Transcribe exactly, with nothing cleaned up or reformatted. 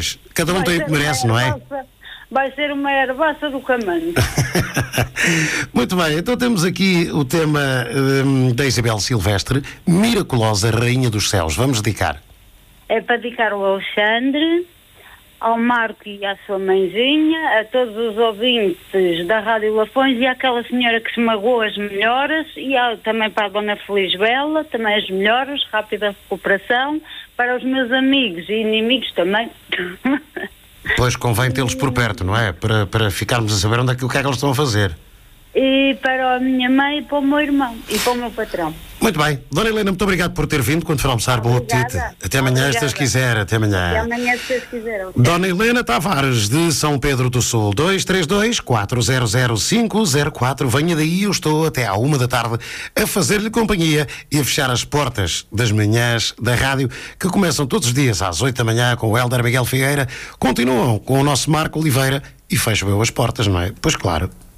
Pois, cada um Vai tem o ser que merece, uma não é? herbaça- Vai ser uma herbaça do caminho. Muito bem, então temos aqui o tema hum, da Isabel Silvestre, Miraculosa Rainha dos Céus. Vamos dedicar. É para dedicar ao Alexandre, ao Marco e à sua mãezinha, a todos os ouvintes da Rádio Lafões e àquela senhora que se magoou as melhoras, e ao- também para a Dona Feliz Bela, também as melhoras, rápida recuperação, para os meus amigos e inimigos também. Pois convém tê-los por perto, não é? Para, para ficarmos a saber onde é que, o que é que eles estão a fazer. E para a minha mãe e para o meu irmão e para o meu patrão. Muito bem. Dona Helena, muito obrigado por ter vindo. Quando for almoçar, bom Obrigada. apetite. Até amanhã, se Deus Obrigada. quiser. Até amanhã. Até amanhã, se vocês quiserem. Dona Helena Tavares, de São Pedro do Sul, dois três dois, quatro zero zero, cinco zero quatro. Venha daí, eu estou até à uma da tarde a fazer-lhe companhia e a fechar as portas das manhãs da rádio, que começam todos os dias às oito da manhã com o Hélder Miguel Figueira, continuam com o nosso Marco Oliveira e fecham eu as portas, não é? Pois claro.